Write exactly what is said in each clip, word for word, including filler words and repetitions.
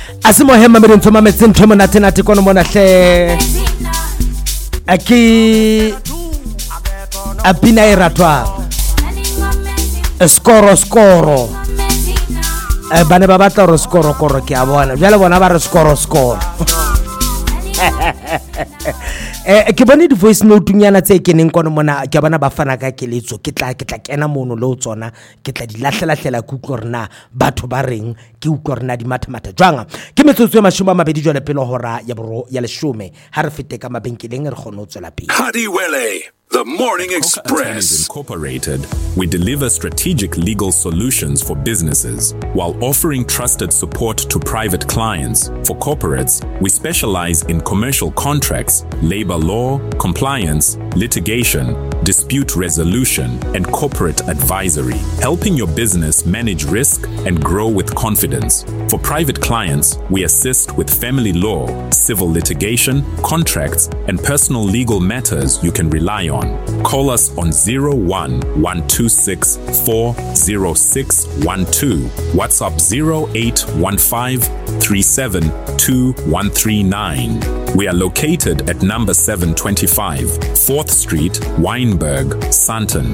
Asimo hema mbe ntoma metsim thomo nathi nathi kono mona hle aki apina iratwa skoro skoro eh bane ba batla ro skoro koro ke a bona jale bona ba re skoro skoro eh ke bone di voice note nyana tse ke neng kono mona ke bona ba fana ka keletso ke tla ke tla kena mono lo tsona ke tla di lahlela hlela ku utlorna batho ba reng ke utlorna di mathemata jwanga ke metsotso ya mashoma mabedi jole pele hora ya boro ya leshome ha re fete ka mabenkeleng re kgone ho tswela pele. Hadiwele, the Morning Express Incorporated. We deliver strategic legal solutions for businesses while offering trusted support to private clients. For corporates, we specialize in commercial contracts, labor law, compliance, litigation, dispute resolution, and corporate advisory, helping your business manage risk and grow with confidence. For private clients, we assist with family law, civil litigation, contracts, and personal legal matters you can rely on. Call us on zero one one two six four zero six one two, WhatsApp zero eight one five three seven two one three nine. We are located at number seven twenty-five, fourth Street, Wynberg, Sandton.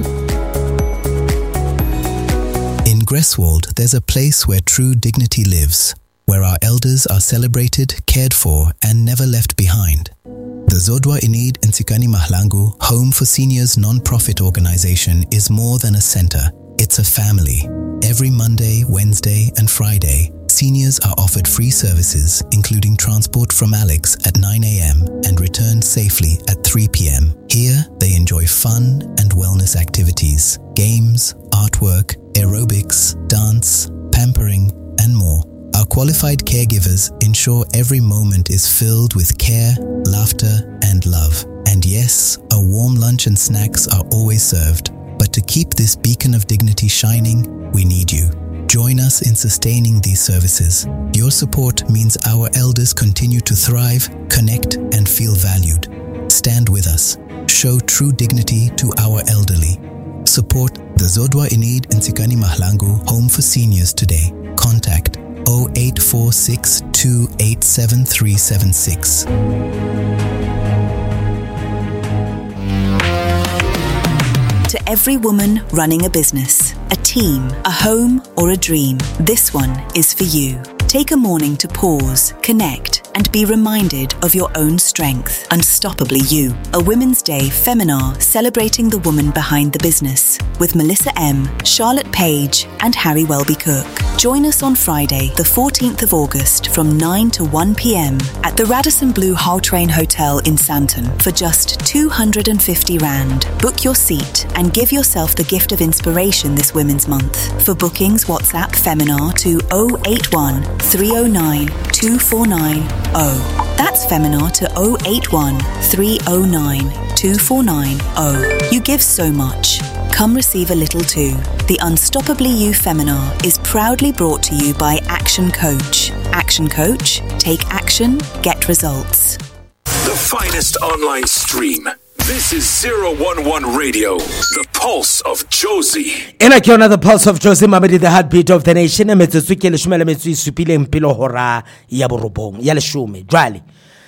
In Greswold, there's a place where true dignity lives, where our elders are celebrated, cared for, and never left behind. The Zodwa Inid Nsikani Mahlangu Home for Seniors non-profit organization is more than a center. It's a family. Every Monday, Wednesday, and Friday, seniors are offered free services, including transport from Alex at nine a.m. and return safely at three p.m. Here, they enjoy fun and wellness activities, games, artwork, aerobics, dance, pampering, and more. Our qualified caregivers ensure every moment is filled with care, laughter, and love. And yes, a warm lunch and snacks are always served. But to keep this beacon of dignity shining, we need you. Join us in sustaining these services. Your support means our elders continue to thrive, connect, and feel valued. Stand with us. Show true dignity to our elderly. Support the Zodwa Inid Nsikani Mahlangu Home for Seniors today. Contact zero eight four six two eight seven three seven six. To every woman running a business, a team, a home, or a dream, this one is for you. Take a morning to pause, connect, and be reminded of your own strength. Unstoppably You, a Women's Day Feminar celebrating the woman behind the business with Melissa M, Charlotte Page, and Harry Welby Cook. Join us on Friday, the fourteenth of August from nine to one p.m. at the Radisson Blu Hull Train Hotel in Sandton for just two hundred fifty rand. Book your seat and give yourself the gift of inspiration this Women's Month. For bookings, WhatsApp Feminar to zero eight one three zero nine two four nine zero. That's Feminar to zero eight one three zero nine two four nine zero. You give so much. Come receive a little too. The Unstoppably You Feminar is proudly brought to you by Action Coach. Action Coach, take action, get results. The finest online stream. This is zero one one Radio, the pulse of Josie. In a kiona, the pulse of Josie, Mamadi, the heartbeat of the nation, and Metsuki Shumela Metsu Supile Mpilo Hora Yaborobong, Yaleshume, Drali.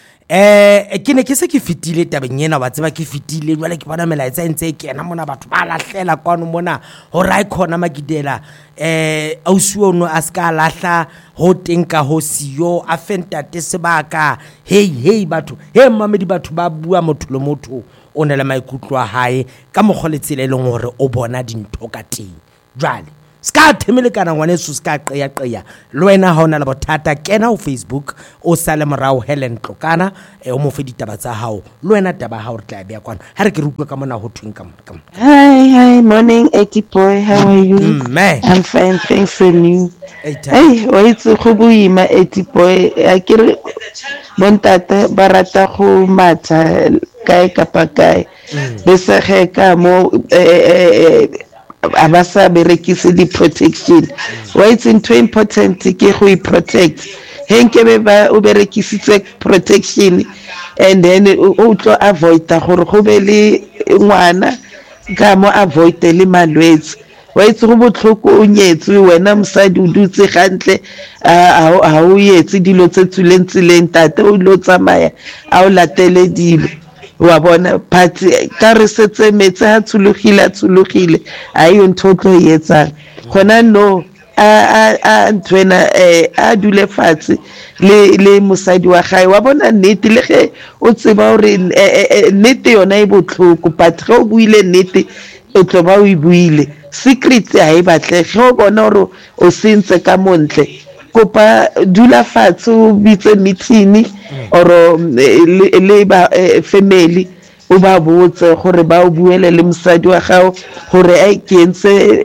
Eh ke ne ke se ke fitile tabeng ena wa tseba ke fitile jwale ke bona melaetsa ntse ke ena mona batho ba lahlela kwano mona ho ra ikhona magidela eh ausiwo no aska lahla ho tenka ho siyo a fentate sebaka hey hey batho he mamedi batho ba bua motho le motho o ne le maikutlo a hae ka mogoletsile le ngore o bona dintho ka teng jwale ska themele kana ngwane su ska qeya qeya le wena ha ona le bothata kena ho Facebook o sale morao Helen Tlokana e o mo fe ditaba tsa hao le wena taba ha o re tla bea kwana ha re ke rutwa ka mona ho twing ka mona. Hi hi morning Eti boy, how are you? Mm, man. I'm fine, thanks for you. Hey wa itse go buima Eti boy a ke re bontate ba rata go matha kae kapa kae bese ge ka mo eh abasa berekise di protection wa itse into important ke go protect henke be ba o berekisitse protection and then o tlo avoid gore go be le ngwana ka mo avoid le malwetse wa itse go botlhoko o nyetswe wena mosadi o dutse gantle a o yetse dilo tse tsuleng tseleng tate o lo tsamaya a o latele dilo wa bona but ka re setse metse ha tsulogile a tsulogile a yo ntho tlo yetsang gona no a a ntwena eh a dule fatshe le le mosadi wa gae wa bona nnete le ge o tseba hore nnete yona e botlhoko but ge o buile nnete o tlo ba o e buile secret ha e batle ge o bona hore o sentse ka montle kopa dula fatshe o bitse meeting or le ba family o ba botse gore ba o buele le mosadi wa gago gore ai ke ntse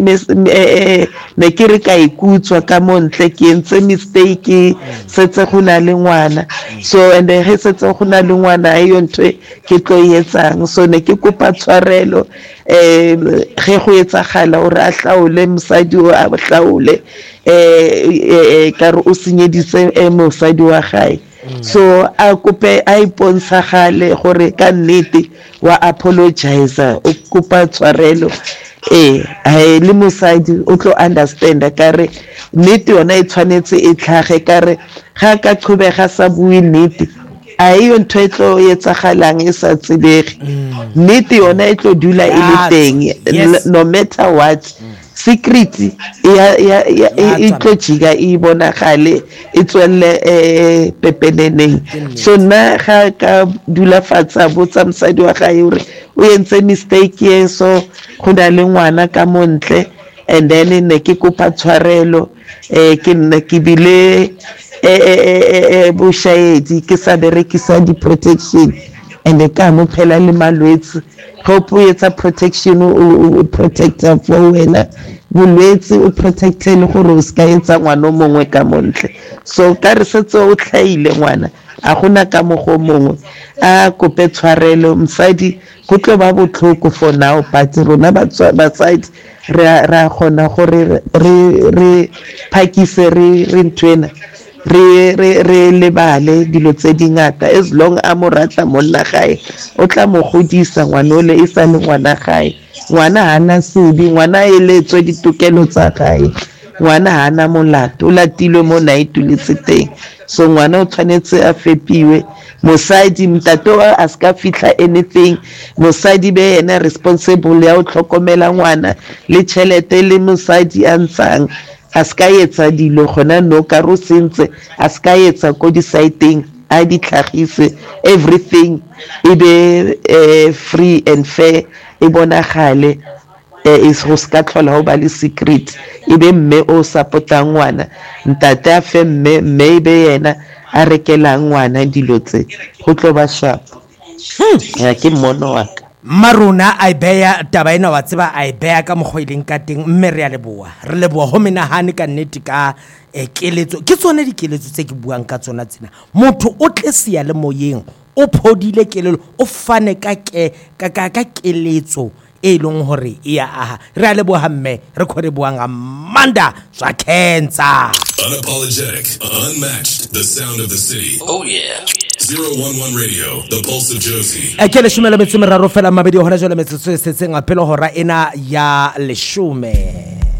me ke re ka ikutswa ka montle ke ntse mistake setse go na le ngwana so and he setse go na le ngwana a yo ntwe ke tlo yetsang so ne ke kopa tshwarelo eh ge go etsagala gore a hlaole mosadi o a hlaole eh ka re o senyeditse mosadi wa gae so a kope a iponsagale gore ka nnete wa apologize o kopa tshwarelo eh ai le mosadi o tlo understand ka re nnete yona e tshwanetse e tlhage ka re ga ka qhubega sa bui nnete a yo ntho e tlo yetsagalang e sa tsebege nnete yona e tlo dula e le teng no matter what secret ya ya e tlo jiga e bonagale e tswelle eh pepeneneng so na ga ka dula fatsa botsa mosadi wa gae hore o yentse mistake yeso go na le ngwana ka montle and then ne ke kopa tshwarelo eh ke nne ke bile eh bo shaedi ke sa berekisa di protection and ka mo phela le malwetse hope etsa protection o protector for wena bolwetse o protecte le gore o ska etsa ngwana mongwe ka montle so ka re setse o tlhaile ngwana a gona ka mogo mongwe a kope tshwarelo msadi go tlo ba botlhoko for now but rona ba batsadi ra ra gona gore re re phakise re re ntwena re re re lebale dilo tse dingata as long a morata monna gae o tla mo godisa ngwanole e sa le ngwana gae ngwana hana sebi ngwana e letswe ditokelo tsa gae ngwana hana molato o latilwe mo naituletse teng so ngwana o tshwanetse a fepiwe mosadi mtato a ska fitla anything mosadi be yena responsible ya o tlhokomela ngwana le tšhelete le mosadi a ntshang a ska etsa dilo gona no ka ro sentse a ska etsa ko di siteng a di tlhagise everything e be free and fair e bonagale is go ska tlhola ho ba le secret e be mme o supporta ngwana ntate a fe mme mme be yena a rekela ngwana dilo tse go tlo ba sharp ya ke mono wa maruna a beya tabaina wa tseba a beya ka mogweleng ka teng mme re ya leboa re leboa ho menahane ka nnete ka keletso ke tsone dikeletso tse ke buang ka tsona tsena motho o tle sia le moyeng o phodile kelelo o fane ka ke ka ka keletso e leng hore ya aha re a leboa mme re khore buang Amanda zwa cancer unapologetic unmatched the sound of the city oh yeah zero one one radio the pulse of Josie a ke le shumela metsi meraro fela mabedi hona jole metsi se setseng a pelo hora ena ya leshume